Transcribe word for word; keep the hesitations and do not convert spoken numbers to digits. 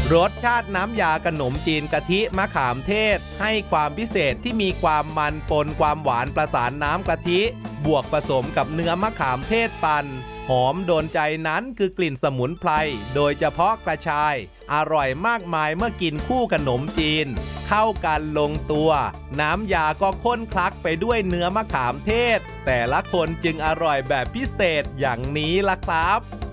รสชาติน้ำยาขนมจีนกะทิมะขามเทศให้ความพิเศษที่มีความมันปนความหวานประสานน้ำกะทิบวกผสมกับเนื้อมะขามเทศปั่นหอมโดนใจนั้นคือกลิ่นสมุนไพรโดยเฉพาะกระชายอร่อยมากมายเมื่อกินคู่ขนมจีนเข้ากันลงตัวน้ำยาก็ข้นคลักไปด้วยเนื้อมะขามเทศแต่ละคนจึงอร่อยแบบพิเศษอย่างนี้ล่ะครับ